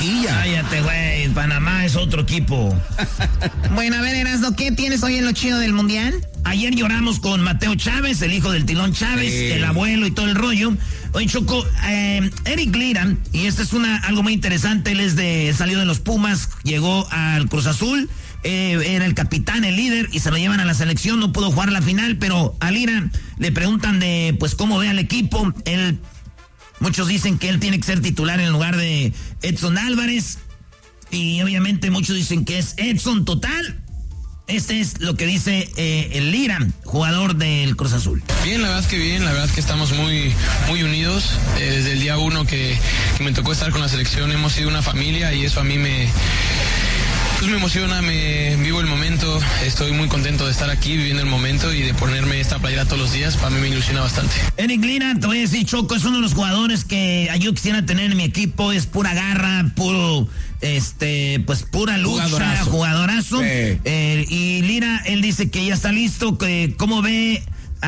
taquilla. Cállate, güey, Panamá es otro equipo. Bueno, a ver, Erasno, ¿qué tienes hoy en lo chido del Mundial? Ayer lloramos con Mateo Chávez, el hijo del Tilón Chávez, el abuelo y todo el rollo. Oye, Choco, Eric Lira, y esto es algo muy interesante, él salió de los Pumas, llegó al Cruz Azul, era el capitán, el líder, y se lo llevan a la selección, no pudo jugar la final, pero a Lira le preguntan de, pues, cómo ve al equipo. Muchos dicen que él tiene que ser titular en lugar de Edson Álvarez, y obviamente muchos dicen que es Edson total. Este es lo que dice el Lira, jugador del Cruz Azul. Bien, la verdad es que estamos muy, muy unidos. Desde el día 1 que me tocó estar con la selección hemos sido una familia y eso a mí me emociona, vivo el momento, estoy muy contento de estar aquí viviendo el momento y de ponerme esta playera todos los días, para mí me ilusiona bastante. Eric Lira, te voy a decir, Choco, es uno de los jugadores que yo quisiera tener en mi equipo, es pura garra, puro, pues pura lucha, jugadorazo. Sí. Y Lira, él dice que ya está listo, que cómo ve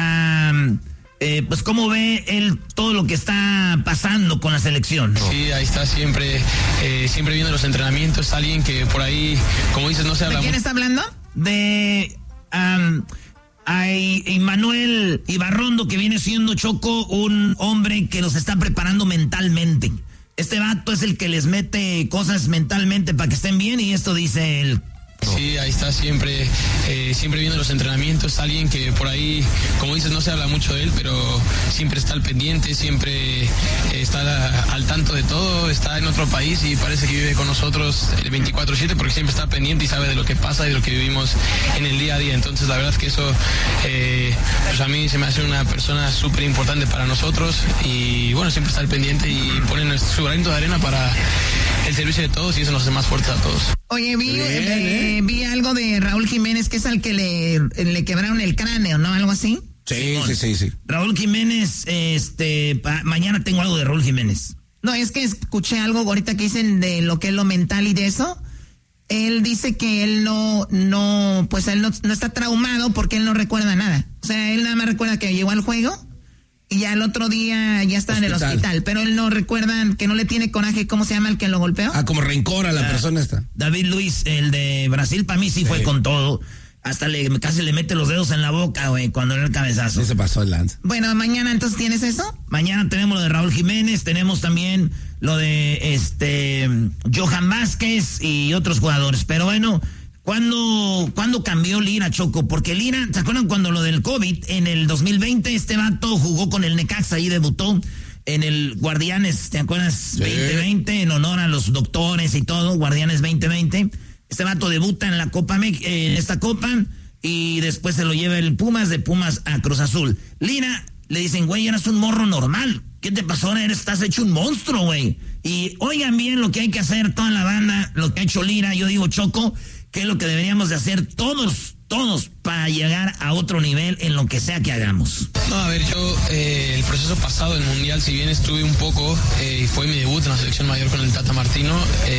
pues cómo ve él todo lo que está pasando con la selección. Sí, ahí está siempre viendo los entrenamientos, alguien que por ahí, como dices, no se habla. ¿De quién está hablando? De Manuel Ibarrondo, que viene siendo, Choco, un hombre que los está preparando mentalmente. Este vato es el que les mete cosas mentalmente para que estén bien, y esto dice él. Sí, ahí está siempre viendo los entrenamientos, alguien que por ahí, como dices, no se habla mucho de él, pero siempre está al pendiente, siempre está al tanto de todo, está en otro país y parece que vive con nosotros el 24/7 porque siempre está pendiente y sabe de lo que pasa y de lo que vivimos en el día a día. Entonces la verdad es que eso pues a mí se me hace una persona súper importante para nosotros y bueno, siempre está al pendiente y pone su granito de arena para el servicio de todos y eso nos hace más fuertes a todos. Oye, vi algo de Raúl Jiménez, que es al que le quebraron el cráneo, ¿no? Algo así. Sí. Raúl Jiménez, mañana tengo algo de Raúl Jiménez. No, es que escuché algo ahorita que dicen de lo que es lo mental y de eso. Él dice que él no está traumado porque él no recuerda nada. O sea, él nada más recuerda que llegó al juego y al otro día ya está en el hospital, pero él no recuerda, que no le tiene coraje. ¿Cómo se llama el que lo golpeó? Como rencor a la persona esta. David Luiz, el de Brasil, para mí sí fue con todo. Hasta casi le mete los dedos en la boca, güey, cuando era el cabezazo. Sí se pasó el lance. Bueno, mañana entonces ¿tienes eso? Mañana tenemos lo de Raúl Jiménez, tenemos también lo de Johan Vázquez y otros jugadores. Pero bueno, ¿Cuándo cambió Lira, Choco? Porque Lira, ¿se acuerdan cuando lo del COVID? En el 2020 este vato jugó con el Necaxa, ahí debutó en el Guardianes, ¿te acuerdas? Sí. 2020, en honor a los doctores y todo, Guardianes 2020. Este vato debuta en la Copa en esta Copa y después se lo lleva el Pumas, de Pumas a Cruz Azul. Lira, le dicen, güey, eres un morro normal. ¿Qué te pasó ahora? Estás hecho un monstruo, güey. Y oigan bien lo que hay que hacer toda la banda, lo que ha hecho Lira. Yo digo, Choco, que es lo que deberíamos de hacer todos para llegar a otro nivel en lo que sea que hagamos. No, a ver, yo el proceso pasado del Mundial, si bien estuve un poco, y fue mi debut en la selección mayor con el Tata Martino,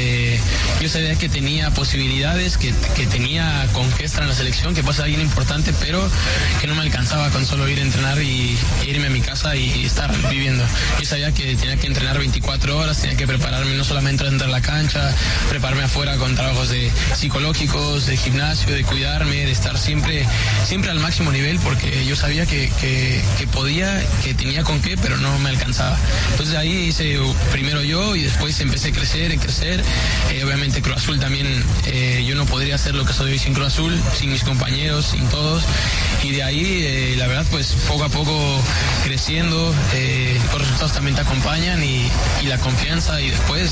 yo sabía que tenía posibilidades, que tenía con qué estar en la selección, que puede ser alguien importante, pero que no me alcanzaba con solo ir a entrenar y irme a mi casa y estar viviendo. Yo sabía que tenía que entrenar 24 horas, tenía que prepararme no solamente dentro de la cancha, prepararme afuera con trabajos psicológicos, de gimnasio, de cuidarme, de estar siempre al máximo nivel, porque yo sabía que podía, que tenía con qué, pero no me alcanzaba. Entonces ahí hice primero yo y después empecé a crecer. Obviamente Cruz Azul también, yo no podría hacer lo que soy hoy sin Cruz Azul, sin mis compañeros, sin todos. Y de ahí, la verdad, pues poco a poco creciendo, los resultados también te acompañan y la confianza, y después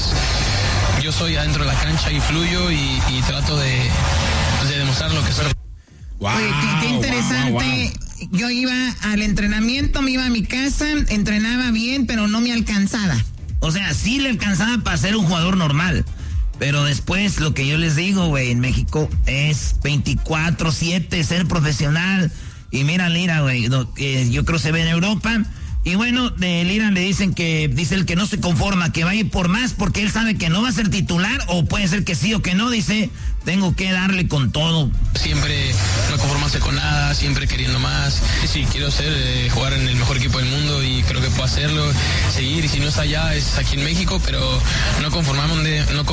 yo soy adentro de la cancha y fluyo y trato de demostrar lo que soy. Wow, oye, qué interesante. Wow. Yo iba al entrenamiento, me iba a mi casa, entrenaba bien, pero no me alcanzaba. O sea, sí le alcanzaba para ser un jugador normal. Pero después, lo que yo les digo, güey, en México es 24/7, ser profesional. Y mira, Lira, güey, yo creo se ve en Europa. Y bueno, de Lira le dicen dice el que no se conforma, que va a ir por más, porque él sabe que no va a ser titular, o puede ser que sí o que no, dice, tengo que darle con todo. Siempre no conformarse con nada, siempre queriendo más. Sí, quiero jugar en el mejor equipo del mundo y creo que puedo hacerlo, seguir, y si no es allá, es aquí en México, pero no conformarme